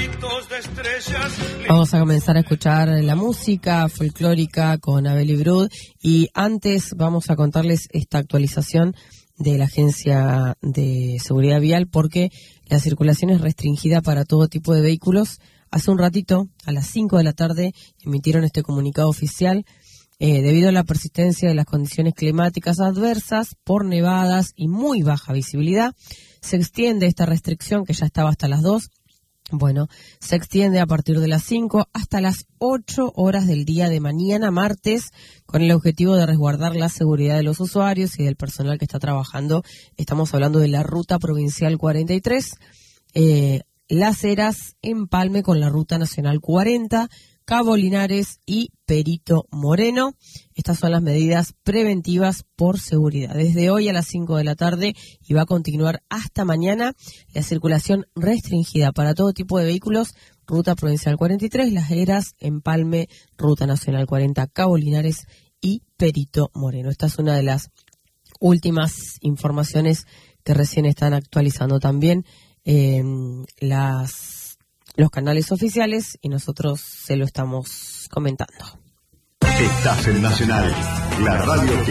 Vamos a comenzar a escuchar la música folclórica con Abel y Brud, y antes vamos a contarles esta actualización de la Agencia de Seguridad Vial, porque la circulación es restringida para todo tipo de vehículos. Hace un ratito, a las 5 de la tarde, emitieron este comunicado oficial. Debido a la persistencia de las condiciones climáticas adversas por nevadas y muy baja visibilidad, se extiende esta restricción, que ya estaba hasta las 2. Bueno, se extiende a partir de las 5 hasta las 8 horas del día de mañana, martes, con el objetivo de resguardar la seguridad de los usuarios y del personal que está trabajando. Estamos hablando de la Ruta Provincial 43, Las Heras, Empalme con la Ruta Nacional 40, Cabo Linares y Perito Moreno. Estas son las medidas preventivas por seguridad. Desde hoy a las 5 de la tarde y va a continuar hasta mañana la circulación restringida para todo tipo de vehículos. Ruta Provincial 43, Las Heras, Empalme, Ruta Nacional 40, Cabo Linares y Perito Moreno. Esta es una de las últimas informaciones que recién están actualizando también los canales oficiales, y nosotros se lo estamos comentando. Estás en Nacional, la radio que